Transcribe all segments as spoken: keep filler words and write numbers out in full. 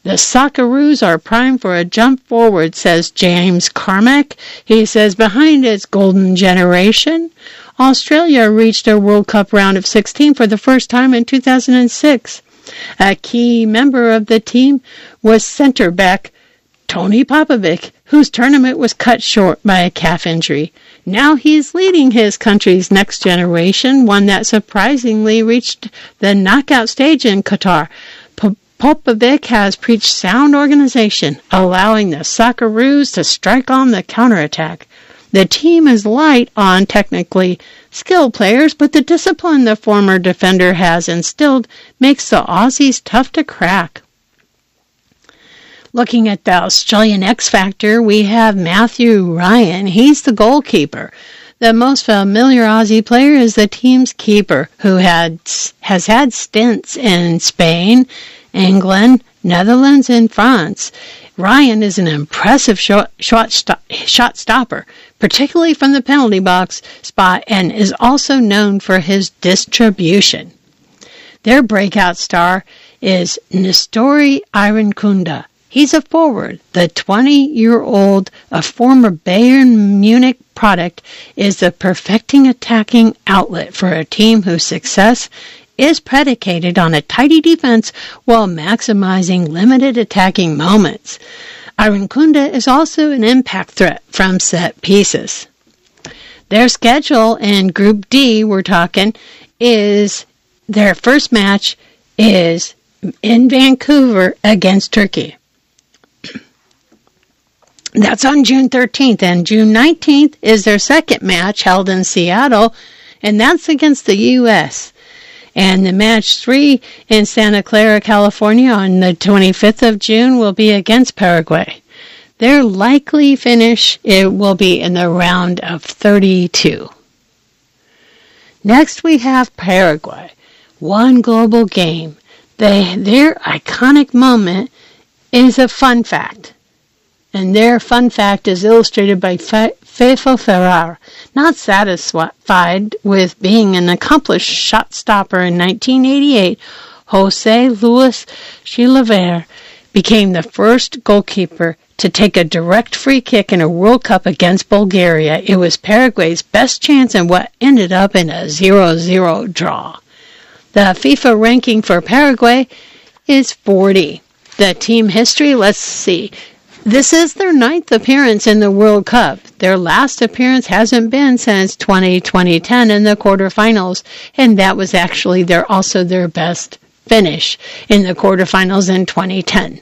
The Socceroos are primed for a jump forward, says James Carmack. He says behind its golden generation, Australia reached a World Cup round of sixteen for the first time in two thousand six. A key member of the team was centre-back Tony Popovic, whose tournament was cut short by a calf injury. Now he's leading his country's next generation, one that surprisingly reached the knockout stage in Qatar. Po- Popovic has preached sound organization, allowing the Socceroos to strike on the counterattack. The team is light on technically skilled players, but the discipline the former defender has instilled makes the Aussies tough to crack. Looking at the Australian X Factor, we have Matthew Ryan. He's the goalkeeper. The most familiar Aussie player is the team's keeper, who had has had stints in Spain, England, Netherlands, and France. Ryan is an impressive shot, shot, stop, shot stopper, particularly from the penalty box spot, and is also known for his distribution. Their breakout star is Nestori Irankunda. He's a forward. The twenty-year-old, a former Bayern Munich product, is the perfecting attacking outlet for a team whose success is predicated on a tidy defense while maximizing limited attacking moments. Irankunda is also an impact threat from set pieces. Their schedule in Group D, we're talking, is their first match is in Vancouver against Turkey. That's on June thirteenth, and June nineteenth is their second match held in Seattle, and that's against the U S And the match three in Santa Clara, California on the twenty-fifth of June will be against Paraguay. Their likely finish, it will be in the round of thirty-two. Next we have Paraguay. One global game. They, their iconic moment is a fun fact. And their fun fact is illustrated by Fefo Ferrar. Not satisfied with being an accomplished shot stopper in nineteen eighty-eight, Jose Luis Chilavert became the first goalkeeper to take a direct free kick in a World Cup against Bulgaria. It was Paraguay's best chance in what ended up in a zero zero draw. The FIFA ranking for Paraguay is forty. The team history, let's see. This is their ninth appearance in the World Cup. Their last appearance hasn't been since twenty ten in the quarterfinals, and that was actually their also their best finish in the quarterfinals in twenty ten.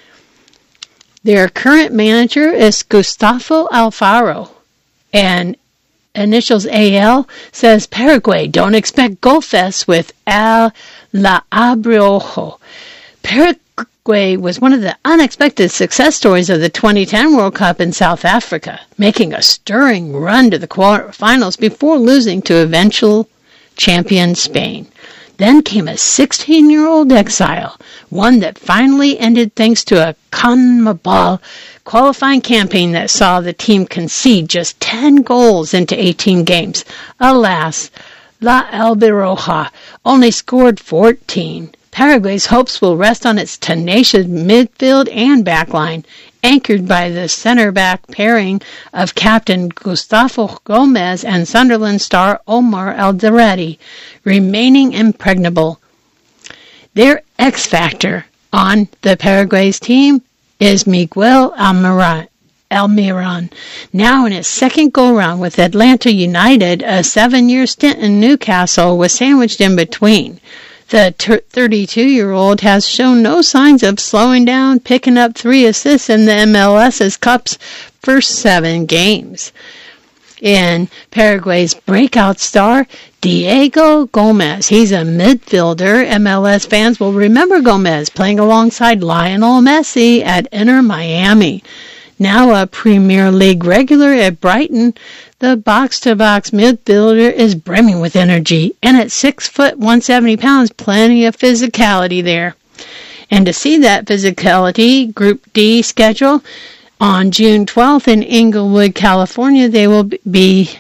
Their current manager is Gustavo Alfaro, and initials A L says Paraguay don't expect goal fest with Al La Abriojo. Paraguay was one of the unexpected success stories of the twenty ten World Cup in South Africa, making a stirring run to the quarterfinals before losing to eventual champion Spain. Then came a sixteen-year-old exile, one that finally ended thanks to a CONMEBOL qualifying campaign that saw the team concede just ten goals into eighteen games. Alas, La Albiroja only scored fourteen. Paraguay's hopes will rest on its tenacious midfield and backline, anchored by the center-back pairing of captain Gustavo Gomez and Sunderland star Omar Alderete, remaining impregnable. Their X-factor on the Paraguay's team is Miguel Almiron. Almiron, now in his second go-round with Atlanta United, a seven-year stint in Newcastle was sandwiched in between. The thirty-two-year-old has shown no signs of slowing down, picking up three assists in the M L S's Cup's first seven games. In Paraguay's breakout star, Diego Gomez. He's a midfielder. M L S fans will remember Gomez playing alongside Lionel Messi at Inter Miami. Now a Premier League regular at Brighton, the box-to-box midfielder is brimming with energy, and at six foot one hundred seventy pounds, plenty of physicality there. And to see that physicality, Group D schedule, on June twelfth in Inglewood, California, they will be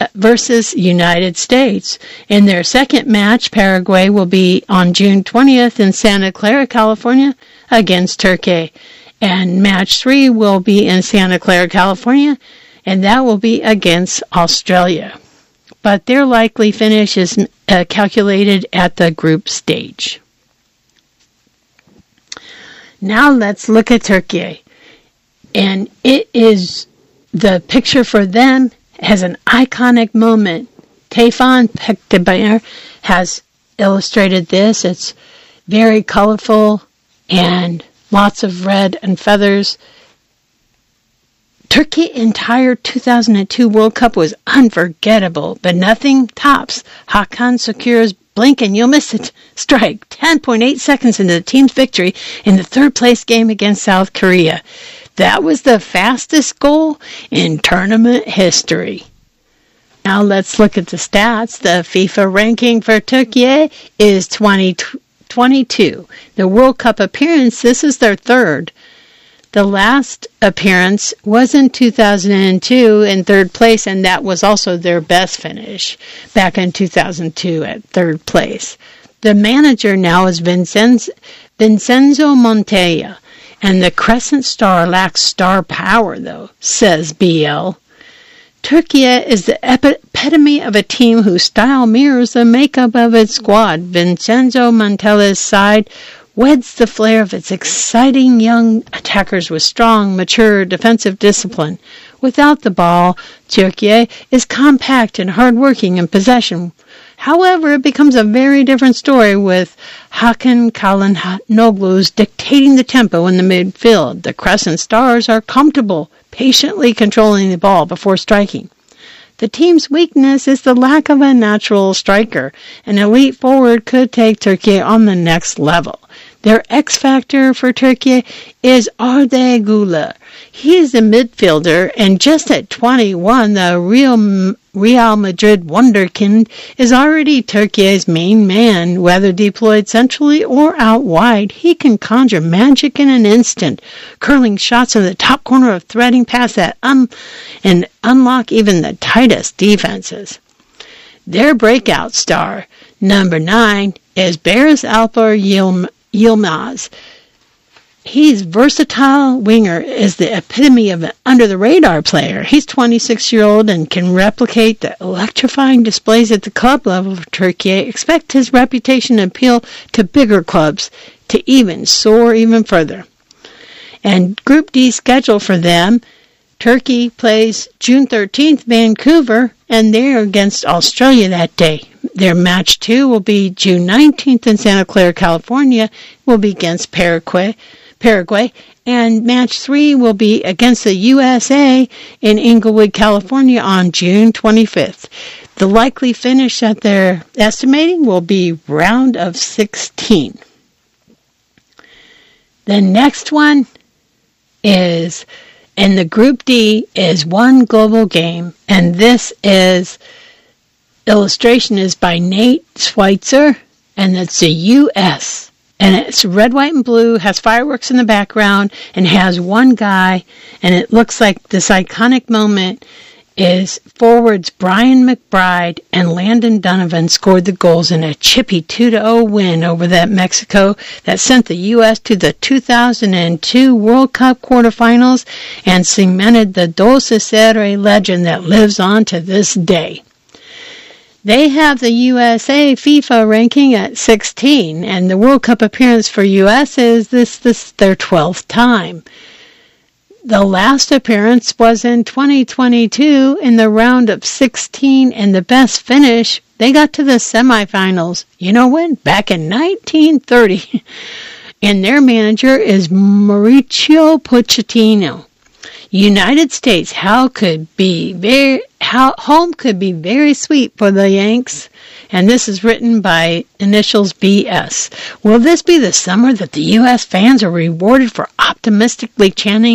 versus United States. In their second match, Paraguay will be on June twentieth in Santa Clara, California, against Turkey. And match three will be in Santa Clara, California, and that will be against Australia. But their likely finish is uh, calculated at the group stage. Now let's look at Turkey. And it is the picture for them has an iconic moment. Tayfun Pektaber has illustrated this. It's very colorful and lots of red and feathers. Turkey's entire two thousand two World Cup was unforgettable, but nothing tops Hakan Şükür's blink and you'll miss it strike ten point eight seconds into the team's victory in the third place game against South Korea. That was the fastest goal in tournament history. Now let's look at the stats. The FIFA ranking for Turkey is twenty twenty-two. The World Cup appearance, this is their third. The last appearance was in two thousand two in third place, and that was also their best finish back in two thousand two at third place. The manager now is Vincenzo, Vincenzo Montella, and the Crescent Star lacks star power, though, says B L. Turkey is the epitome of a team whose style mirrors the makeup of its squad. Vincenzo Montella's side weds the flair of its exciting young attackers with strong, mature defensive discipline. Without the ball, Turkey is compact and hard-working in possession. However, it becomes a very different story with Hakan Çalhanoğlu's dictating the tempo in the midfield. The Crescent Stars are comfortable, patiently controlling the ball before striking. The team's weakness is the lack of a natural striker. An elite forward could take Turkey on the next level. Their X factor for Turkey is Arda Güler. He is a midfielder, and just at twenty-one, the Real Real Madrid wonderkind is already Turkey's main man. Whether deployed centrally or out wide, he can conjure magic in an instant, curling shots in the top corner of threading past that um, and unlock even the tightest defenses. Their breakout star, number nine, is Barış Alper Yılmaz. He's versatile winger, is the epitome of an under-the-radar player. He's twenty-six-year-old and can replicate the electrifying displays at the club level of Turkey. Expect his reputation to appeal to bigger clubs to even soar even further. And Group D schedule for them, Turkey plays June thirteenth, Vancouver, and they're against Australia that day. Their match two will be June nineteenth in Santa Clara, California, will be against Paraguay. Paraguay, and match three will be against the U S A in Inglewood, California on June twenty-fifth. The likely finish that they're estimating will be round of sixteen. The next one is, in the Group D, is one global game, and this is, illustration is by Nate Schweitzer, and it's the U S And it's red, white, and blue, has fireworks in the background, and has one guy, and it looks like this iconic moment is forwards Brian McBride and Landon Donovan scored the goals in a chippy two to oh win over that Mexico that sent the U S to the two thousand two World Cup quarterfinals and cemented the Dos a Cero legend that lives on to this day. They have the U S A FIFA ranking at sixteen, and the World Cup appearance for U S is this, this their twelfth time. The last appearance was in twenty twenty-two in the round of sixteen, and the best finish, they got to the semifinals. You know when? Back in nineteen thirty. And their manager is Mauricio Pochettino. United States, how could be very how home could be very sweet for the Yanks, and this is written by initials B S. Will this be the summer that the U S fans are rewarded for optimistically chanting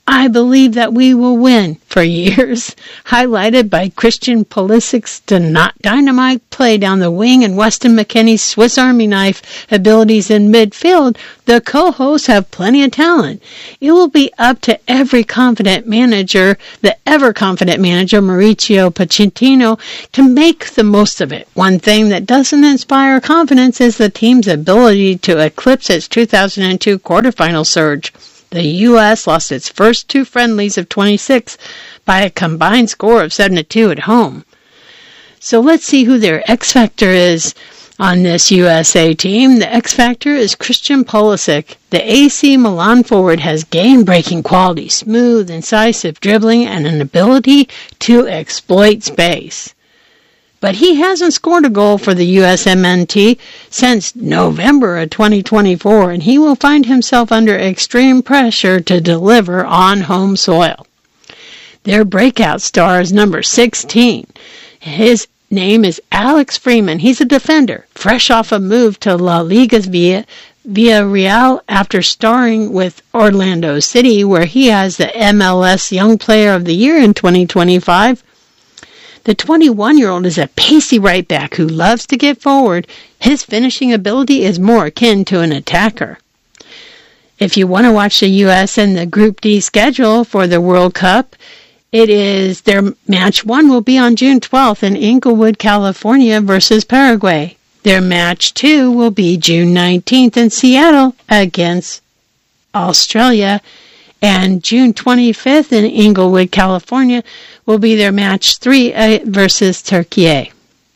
I believe that we will win for years, highlighted by Christian Pulisic's dynamite play down the wing and Weston McKennie's Swiss Army knife abilities in midfield. The co-hosts have plenty of talent. It will be up to every confident manager, the ever-confident manager, Mauricio Pochettino, to make the most of it. One thing that doesn't inspire confidence is the team's ability to eclipse its two thousand two quarterfinal surge. The U S lost its first two friendlies of twenty-six by a combined score of seven to two at home. So let's see who their X Factor is on this U S A team. The X Factor is Christian Pulisic. The A C Milan forward has game-breaking quality, smooth, incisive dribbling, and an ability to exploit space. But he hasn't scored a goal for the U S M N T since November of twenty twenty-four, and he will find himself under extreme pressure to deliver on home soil. Their breakout star is number sixteen. His name is Alex Freeman. He's a defender, fresh off a move to La Liga's via Villarreal after starring with Orlando City, where he has the M L S Young Player of the Year in twenty twenty-five. The twenty-one-year-old is a pacey right back who loves to get forward. His finishing ability is more akin to an attacker. If you want to watch the U S and the Group D schedule for the World Cup, it is their match one will be on June twelfth in Inglewood, California versus Paraguay. Their match two will be June nineteenth in Seattle against Australia, and June twenty-fifth in Inglewood, California will be their match three uh, versus Turkey.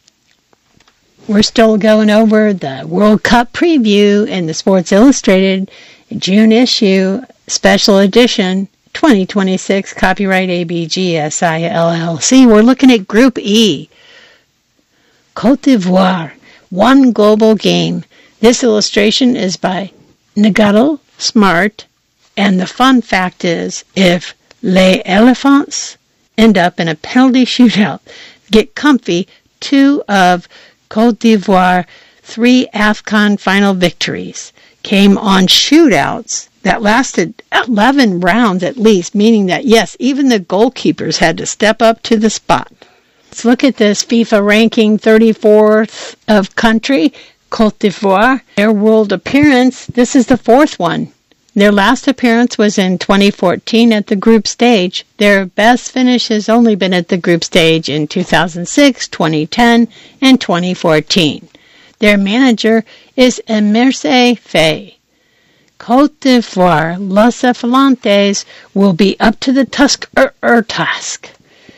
We're still going over the World Cup preview in the Sports Illustrated June issue, special edition, twenty twenty-six, copyright A B G S I L L C. We're looking at Group E. Côte d'Ivoire, one global game. This illustration is by Nagato Smart, and the fun fact is, if Les Elephants end up in a penalty shootout, get comfy, two of Côte d'Ivoire three AFCON final victories came on shootouts that lasted eleven rounds at least, meaning that, yes, even the goalkeepers had to step up to the spot. Let's look at this FIFA ranking, thirty-fourth of country, Côte d'Ivoire. Their world appearance, this is the fourth one. Their last appearance was in twenty fourteen at the group stage. Their best finish has only been at the group stage in two thousand six, twenty ten, and twenty fourteen. Their manager is Emerse Faye. Côte d'Ivoire, Los Elefantes will be up to the tusk er, er task.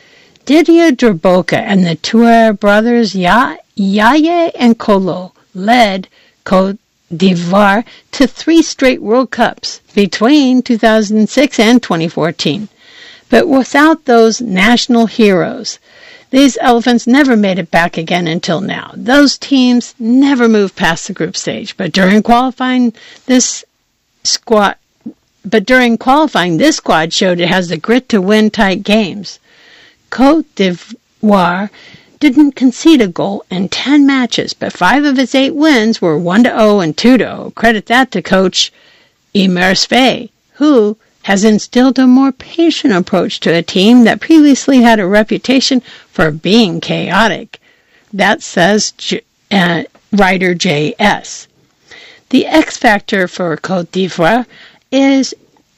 Didier Drogba and the Toure brothers Ya- Yaya and Kolo led Côte d'Ivoire to three straight World Cups between two thousand six and twenty fourteen. But without those national heroes, these Elephants never made it back again until now. Those teams never moved past the group stage, but during qualifying this squad but during qualifying this squad showed it has the grit to win tight games. Côte d'Ivoire didn't concede a goal in ten matches, but five of its eight wins were one to oh and two to oh. Credit that to coach Emerse Faye, who has instilled a more patient approach to a team that previously had a reputation for being chaotic. That says J- uh, writer J S. The X factor for Côte d'Ivoire is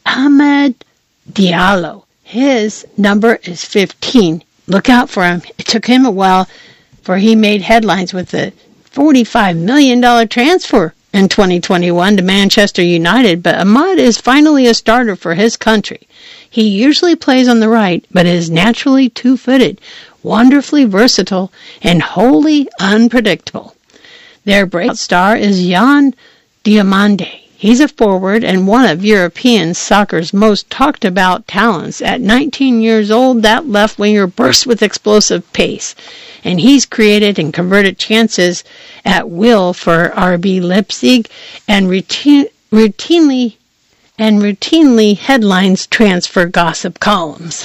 Ahmed Diallo. His number is fifteen. Look out for him. It took him a while, for he made headlines with a forty-five million dollars transfer in twenty twenty-one to Manchester United, but Ahmad is finally a starter for his country. He usually plays on the right, but is naturally two-footed, wonderfully versatile, and wholly unpredictable. Their breakout star is Jan Diomande. He's a forward and one of European soccer's most talked about talents. At nineteen years old, that left winger bursts with explosive pace, and he's created and converted chances at will for R B Leipzig and routine, routinely and routinely headlines transfer gossip columns.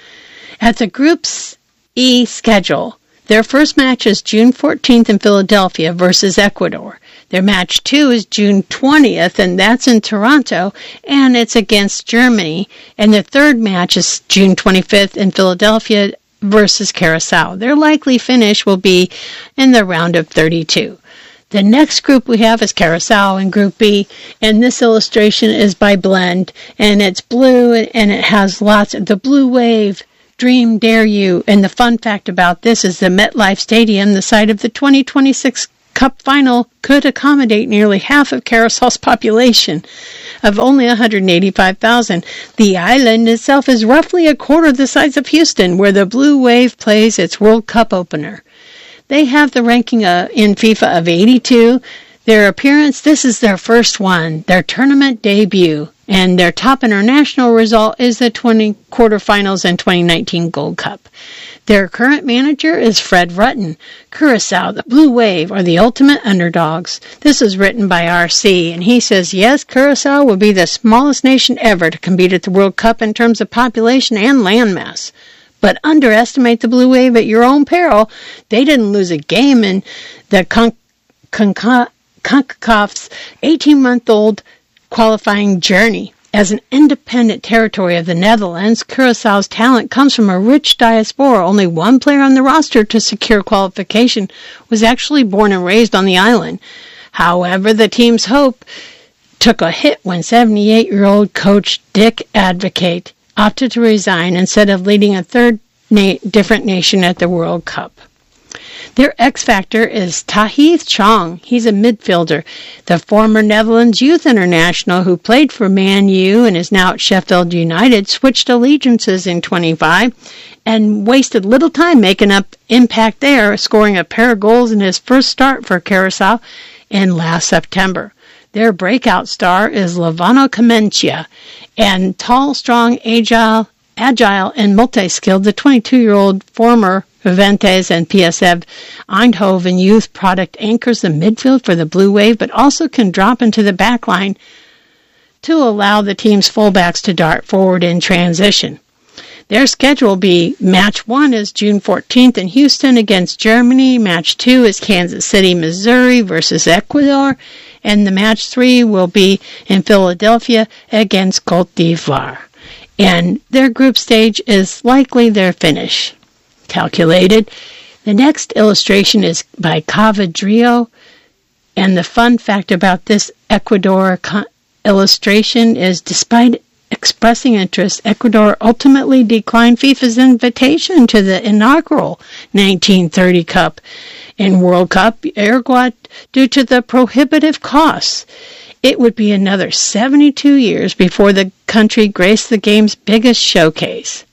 At the Group's E schedule, their first match is June fourteenth in Philadelphia versus Ecuador. Their match two is June twentieth, and that's in Toronto, and it's against Germany. And their third match is June twenty-fifth in Philadelphia versus Curacao. Their likely finish will be in the round of thirty-two. The next group we have is Curacao in Group B, and this illustration is by Blend, and it's blue, and it has lots of the Blue Wave, Dream, Dare You, and the fun fact about this is the MetLife Stadium, the site of the twenty twenty-six Cup Final, could accommodate nearly half of Curaçao's population of only one hundred eighty-five thousand. The island itself is roughly a quarter the size of Houston, where the Blue Wave plays its World Cup opener. They have the ranking uh, in FIFA of eighty-two. Their appearance, this is their first one, their tournament debut, and their top international result is the twenty quarterfinals and twenty nineteen Gold Cup. Their current manager is Fred Rutten. Curaçao, the Blue Wave, are the ultimate underdogs. This is written by R C, and he says, yes, Curaçao will be the smallest nation ever to compete at the World Cup in terms of population and landmass. But underestimate the Blue Wave at your own peril. They didn't lose a game in the Con- Con- CONCACAF's eighteen-month-old qualifying journey. As an independent territory of the Netherlands, Curaçao's talent comes from a rich diaspora. Only one player on the roster to secure qualification was actually born and raised on the island. However, the team's hope took a hit when seventy-eight-year-old coach Dick Advocate opted to resign instead of leading a third na- different nation at the World Cup. Their X Factor is Tahith Chong. He's a midfielder. The former Netherlands Youth International who played for Man U and is now at Sheffield United switched allegiances in twenty-five and wasted little time making up impact there, scoring a pair of goals in his first start for Curaçao in last September. Their breakout star is Lavano Kamencia, and tall, strong, agile, agile, and multi-skilled, the twenty-two-year-old former Juventus and P S V Eindhoven youth product anchors the midfield for the Blue Wave, but also can drop into the back line to allow the team's fullbacks to dart forward in transition. Their schedule will be match one is June fourteenth in Houston against Germany. Match two is Kansas City, Missouri versus Ecuador. And the match three will be in Philadelphia against Côte d'Ivoire. And their group stage is likely their finish. Calculated. The next illustration is by Cavadrio, and the fun fact about this Ecuador co- illustration is despite expressing interest, Ecuador ultimately declined FIFA's invitation to the inaugural nineteen thirty Cup and World Cup Uruguay due to the prohibitive costs. It would be another seventy-two years before the country graced the game's biggest showcase.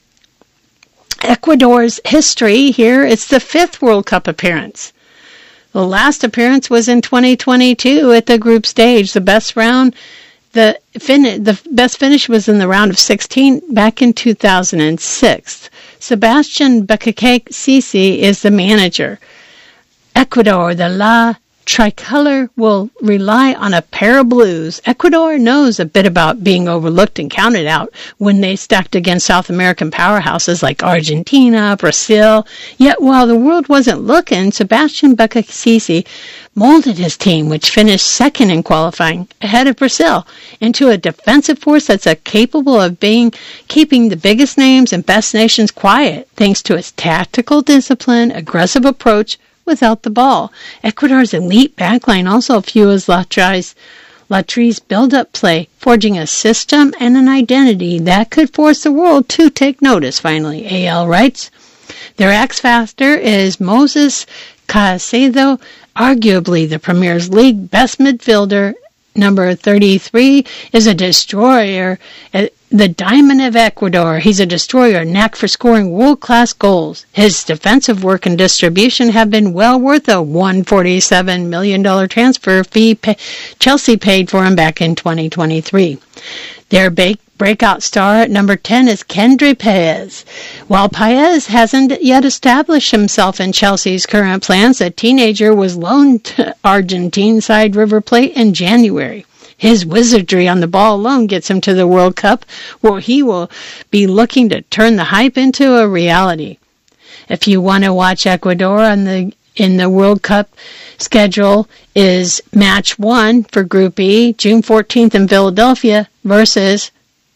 Ecuador's history here, it's the fifth World Cup appearance. The last appearance was in twenty twenty-two at the group stage. The best round, the fin- the best finish was in the round of sixteen back in two thousand six. Sebastian Bakakake is the manager. Ecuador, the La Tricolor, will rely on a pair of blues. Ecuador knows a bit about being overlooked and counted out when they stacked against South American powerhouses like Argentina, Brazil. Yet while the world wasn't looking, Sebastian Bakakake molded his team, which finished second in qualifying, ahead of Brazil, into a defensive force that's a capable of being keeping the biggest names and best nations quiet, thanks to its tactical discipline, aggressive approach, without the ball. Ecuador's elite backline also fuels Latri's, Latri's build-up play, forging a system and an identity that could force the world to take notice, finally, A L writes. Their X Factor is Moses Caicedo, arguably the Premier League best midfielder. Number thirty-three is a destroyer, the Diamond of Ecuador. He's a destroyer, knack for scoring world-class goals. His defensive work and distribution have been well worth a one hundred forty-seven million dollars transfer fee pay- Chelsea paid for him back in twenty twenty-three. Their ba- breakout star at number ten is Kendry Páez. While Páez hasn't yet established himself in Chelsea's current plans, a teenager was loaned to Argentine side River Plate in January. His wizardry on the ball alone gets him to the World Cup, where he will be looking to turn the hype into a reality. If you want to watch Ecuador on the in the World Cup schedule is match one for Group E, June fourteenth in Philadelphia versus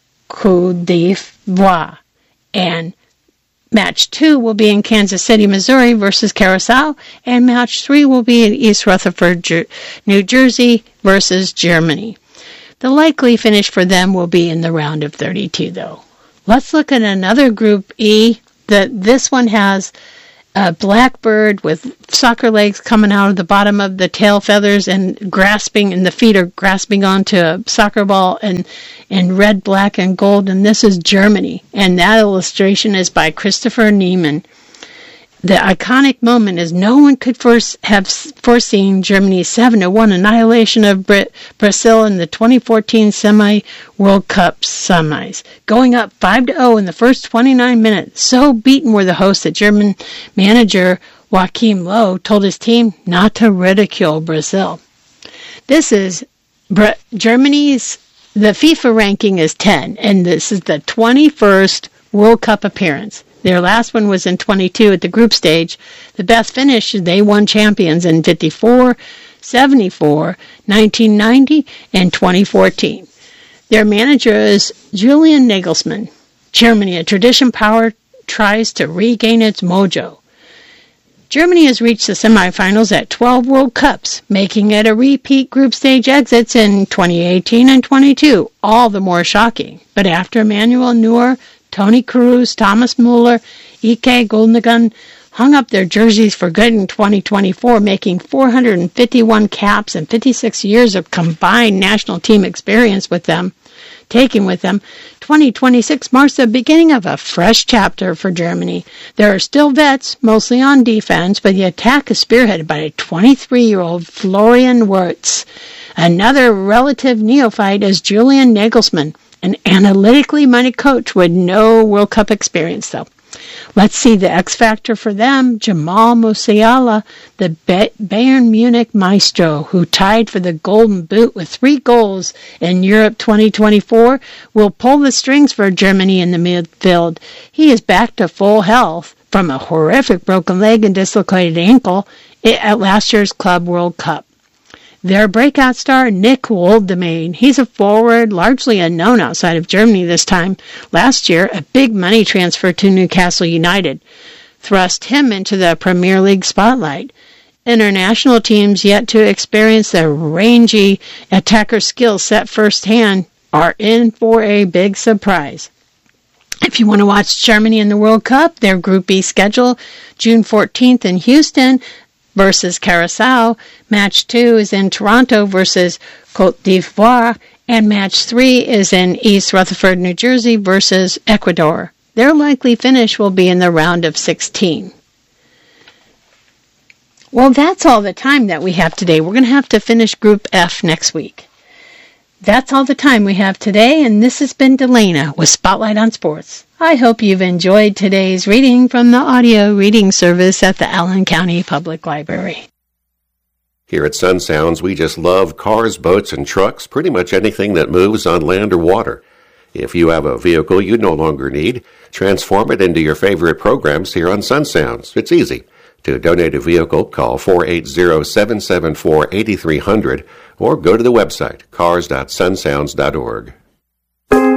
Côte d'Ivoire. And match two will be in Kansas City, Missouri versus Curacao. And match three will be in East Rutherford, New Jersey versus Germany. The likely finish for them will be in the round of thirty-two, though. Let's look at another Group E. The, this one has a blackbird with soccer legs coming out of the bottom of the tail feathers and grasping, and the feet are grasping onto a soccer ball and in red, black, and gold. And this is Germany. And that illustration is by Christopher Niemann. The iconic moment is no one could first have foreseen Germany's seven to one annihilation of Brit- Brazil in the twenty fourteen semi-World Cup semis, going up five to oh in the first twenty-nine minutes. So beaten were the hosts that German manager Joachim Löw told his team not to ridicule Brazil. This is Br- Germany's, the FIFA ranking is ten, and this is the twenty-first World Cup appearance. Their last one was in twenty-two at the group stage. The best finish, they won champions in fifty-four, seventy-four, nineteen ninety, and twenty fourteen. Their manager is Julian Nagelsmann. Germany, a tradition power, tries to regain its mojo. Germany has reached the semifinals at twelve World Cups, making it a repeat group stage exits in twenty eighteen and twenty-two, all the more shocking. But after Manuel Neuer, Toni Kroos, Thomas Muller, Ike Gundogan hung up their jerseys for good in twenty twenty-four, making four hundred fifty-one caps and fifty-six years of combined national team experience with them, taken with them. twenty twenty-six marks the beginning of a fresh chapter for Germany. There are still vets, mostly on defense, but the attack is spearheaded by a twenty-three-year-old Florian Wirtz. Another relative neophyte is Julian Nagelsmann, an analytically minded coach with no World Cup experience, though. Let's see the X factor for them. Jamal Musiala, the Bayern Munich maestro, who tied for the Golden Boot with three goals in Europe twenty twenty-four, will pull the strings for Germany in the midfield. He is back to full health from a horrific broken leg and dislocated ankle at last year's Club World Cup. Their breakout star, Nick Woldemade. He's a forward, largely unknown outside of Germany this time. Last year, a big money transfer to Newcastle United thrust him into the Premier League spotlight. International teams yet to experience the rangy attacker skill set firsthand are in for a big surprise. If you want to watch Germany in the World Cup, their Group B schedule, June fourteenth in Houston versus Curacao. Match two is in Toronto versus Côte d'Ivoire. And match three is in East Rutherford, New Jersey versus Ecuador. Their likely finish will be in the round of sixteen. Well, that's all the time that we have today. We're going to have to finish Group F next week. That's all the time we have today, and this has been Delana with Spotlight on Sports. I hope you've enjoyed today's reading from the audio reading service at the Allen County Public Library. Here at Sun Sounds, we just love cars, boats, and trucks, pretty much anything that moves on land or water. If you have a vehicle you no longer need, transform it into your favorite programs here on Sun Sounds. It's easy. To donate a vehicle, call four eight zero, seven seven four, eight three zero zero or go to the website cars dot sun sounds dot org.